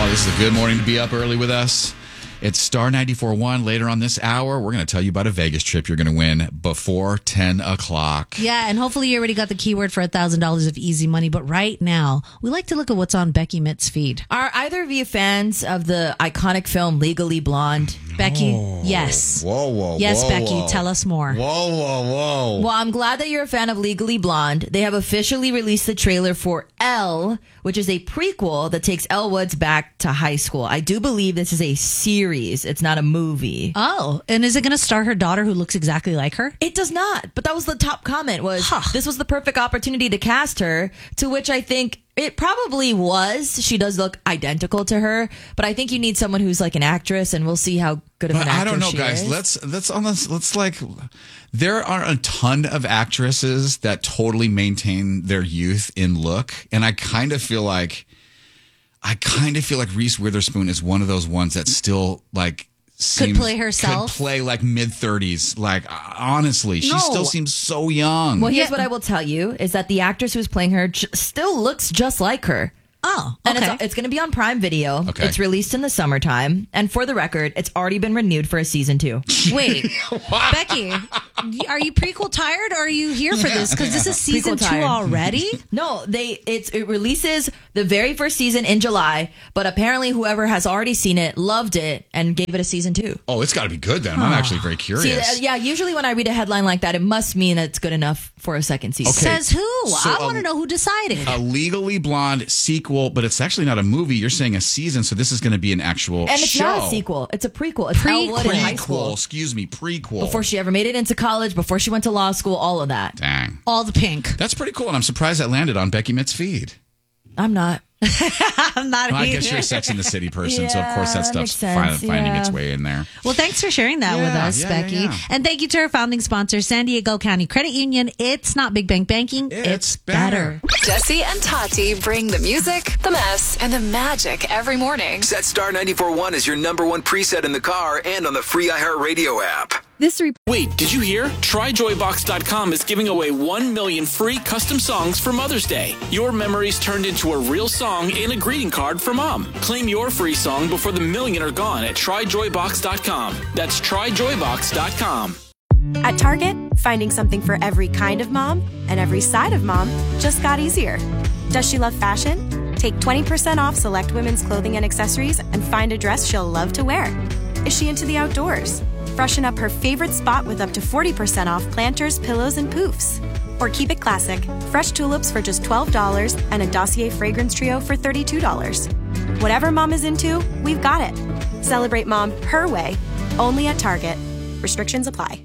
Oh, this is a good morning to be up early with us. It's Star 94.1. Later on this hour, we're going to tell you about a Vegas trip you're going to win before 10 o'clock. Yeah, and hopefully you already got the keyword for $1,000 of easy money. But right now, we like to look at what's on Becky Mitt's feed. Are either of you fans of the iconic film Legally Blonde? Becky, yes. Whoa. Yes, whoa, Becky, whoa. tell us more. Whoa. Well, I'm glad that you're a fan of Legally Blonde. They have officially released the trailer for Elle, which is a prequel that takes Elle Woods back to high school. I do believe this is a series. It's not a movie. Oh, and is it going to star her daughter who looks exactly like her? It does not. But that was the top comment was, This was the perfect opportunity to cast her, to which I think it probably was. She does look identical to her, but I think you need someone who's like an actress, and we'll see how good of an actress I don't know, she guys. is. There are a ton of actresses that totally maintain their youth in look, and I kind of feel like Reese Witherspoon is one of those ones that still Could play herself. Could play like mid-30s. Like, honestly, she still seems so young. Well, here's what I will tell you, is that the actress who's playing her still looks just like her. Oh, okay. And it's going to be on Prime Video. Okay. It's released in the summertime. And for the record, it's already been renewed for a season 2. Wait, Becky, are you prequel tired or are you here for this? Because this is season Prequel 2 tired. already? No, it releases the very first season in July, but apparently whoever has already seen it loved it and gave it a season 2. Oh, it's got to be good then. I'm actually very curious. See, usually when I read a headline like that, it must mean that it's good enough for a second season. Okay. Says who? So, I want to know who decided. A Legally Blonde sequel, but it's actually not a movie. You're saying a season, so this is going to be an actual And it's show. not a sequel. It's a prequel. It's Elle Wood in high school. Prequel. Before she ever made it into college, before she went to law school, all of that. Dang. All the pink. That's pretty cool, and I'm surprised that landed on Becky Mitt's feed. I'm not. I'm not Well, I either. guess you're a Sex and the City person, so of Yeah, course that stuff's makes sense, finding yeah. its way in there. Well, thanks for sharing that with us, Becky. Yeah. And thank you to our founding sponsor, San Diego County Credit Union. It's not Big Bank Banking. It's better. Jesse and Tati bring the music, the mess, and the magic every morning. Set Star 94.1 as your number one preset in the car and on the free iHeartRadio app. Wait, did you hear? TryJoyBox.com is giving away 1 million free custom songs for Mother's Day. Your memories turned into a real song and a greeting card for Mom. Claim your free song before the million are gone at TryJoyBox.com. That's TryJoyBox.com. At Target, finding something for every kind of mom and every side of mom just got easier. Does she love fashion? Take 20% off select women's clothing and accessories and find a dress she'll love to wear. Is she into the outdoors? Freshen up her favorite spot with up to 40% off planters, pillows, and poofs. Or keep it classic. Fresh tulips for just $12 and a Dossier fragrance trio for $32. Whatever mom is into, we've got it. Celebrate mom her way, only at Target. Restrictions apply.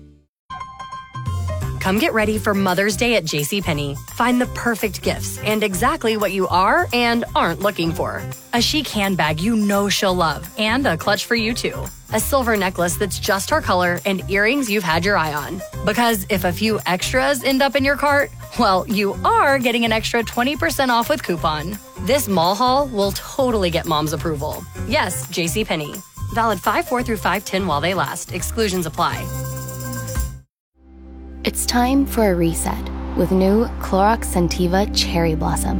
Come get ready for Mother's Day at JCPenney. Find the perfect gifts and exactly what you are and aren't looking for. A chic handbag you know she'll love and a clutch for you too. A silver necklace that's just her color and earrings you've had your eye on. Because if a few extras end up in your cart, well, you are getting an extra 20% off with coupon. This mall haul will totally get mom's approval. Yes, JCPenney. Valid 5/4 through 5/10 while they last. Exclusions apply. It's time for a reset with new Clorox Scentiva Cherry Blossom.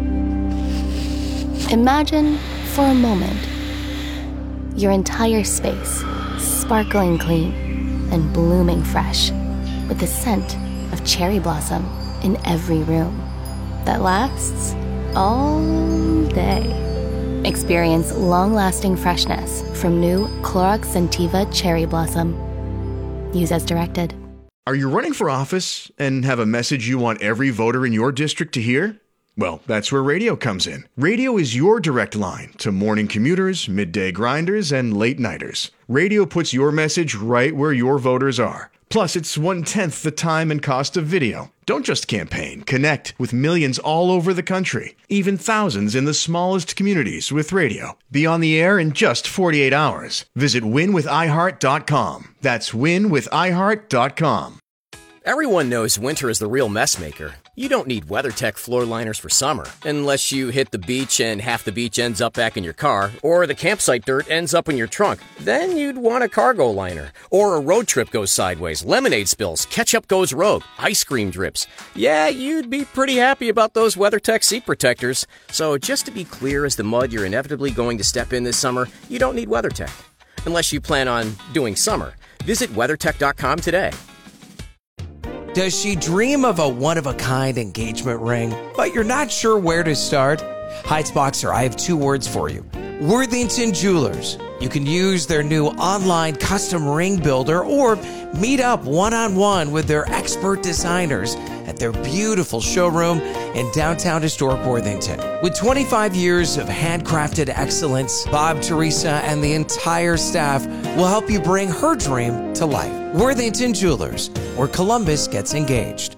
Imagine, for a moment, your entire space sparkling clean and blooming fresh with the scent of cherry blossom in every room that lasts all day. Experience long-lasting freshness from new Clorox Scentiva Cherry Blossom. Use as directed. Are you running for office and have a message you want every voter in your district to hear? Well, that's where radio comes in. Radio is your direct line to morning commuters, midday grinders, and late nighters. Radio puts your message right where your voters are. Plus, it's 1/10 the time and cost of video. Don't just campaign, connect with millions all over the country, even thousands in the smallest communities with radio. Be on the air in just 48 hours. Visit winwithiheart.com. That's winwithiheart.com. Everyone knows winter is the real mess maker. You don't need WeatherTech floor liners for summer, unless you hit the beach and half the beach ends up back in your car, or the campsite dirt ends up in your trunk. Then you'd want a cargo liner. Or a road trip goes sideways, lemonade spills, ketchup goes rogue, ice cream drips. Yeah, you'd be pretty happy about those WeatherTech seat protectors. So just to be clear, as the mud you're inevitably going to step in this summer, you don't need WeatherTech. Unless you plan on doing summer. Visit WeatherTech.com today. Does she dream of a one-of-a-kind engagement ring, but you're not sure where to start? Heights Boxer, I have 2 words for you. Worthington Jewelers. You can use their new online custom ring builder or meet up one-on-one with their expert designers at their beautiful showroom in downtown historic Worthington. With 25 years of handcrafted excellence, Bob, Teresa, and the entire staff will help you bring her dream to life. Worthington Jewelers, where Columbus gets engaged.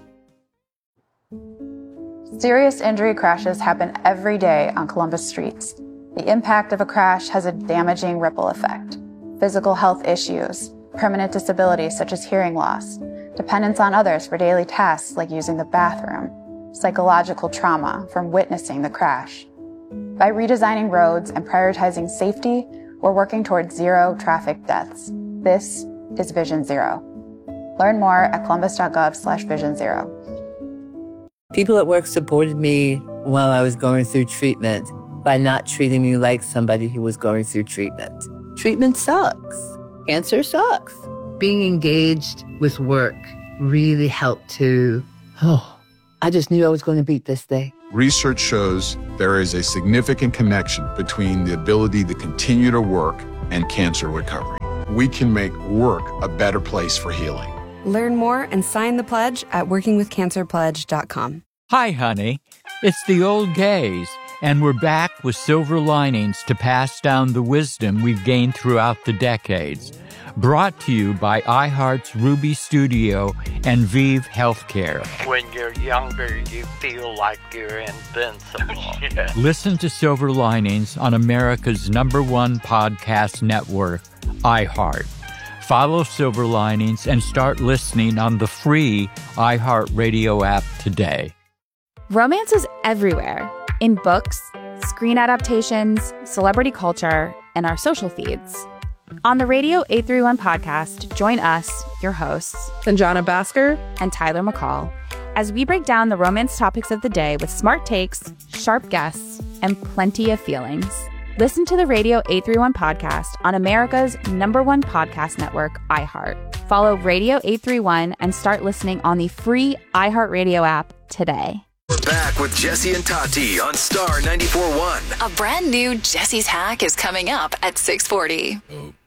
Serious injury crashes happen every day on Columbus streets. The impact of a crash has a damaging ripple effect. Physical health issues, permanent disabilities such as hearing loss, dependence on others for daily tasks like using the bathroom, psychological trauma from witnessing the crash. By redesigning roads and prioritizing safety, we're working towards 0 traffic deaths. This is Vision Zero. Learn more at columbus.gov/Vision Zero. People at work supported me while I was going through treatment by not treating me like somebody who was going through treatment. Treatment sucks. Cancer sucks. Being engaged with work really helped to, I just knew I was going to beat this thing. Research shows there is a significant connection between the ability to continue to work and cancer recovery. We can make work a better place for healing. Learn more and sign the pledge at workingwithcancerpledge.com. Hi, honey. It's the old gays, and we're back with silver linings to pass down the wisdom we've gained throughout the decades. Brought to you by iHeart's Ruby Studio and Vive Healthcare. When you're younger, you feel like you're invincible. Yeah. Listen to Silver Linings on America's #1 podcast network, iHeart. Follow Silver Linings and start listening on the free iHeartRadio app today. Romance is everywhere. In books, screen adaptations, celebrity culture, and our social feeds. On the Radio 831 podcast, join us, your hosts, Sanjana Bhaskar and Tyler McCall, as we break down the romance topics of the day with smart takes, sharp guests, and plenty of feelings. Listen to the Radio 831 podcast on America's #1 podcast network, iHeart. Follow Radio 831 and start listening on the free iHeartRadio app today. We're back with Jesse and Tati on Star 94.1. A brand new Jesse's Hack is coming up at 6:40.